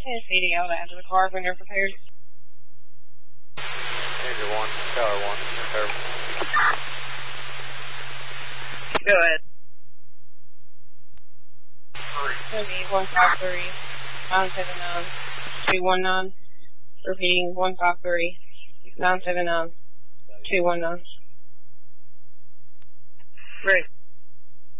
And CDL to enter the car when you're prepared. Danger 1, Tower 1, prepare. Go ahead. 3. 153 979 219. Repeating 153 979 219. Great.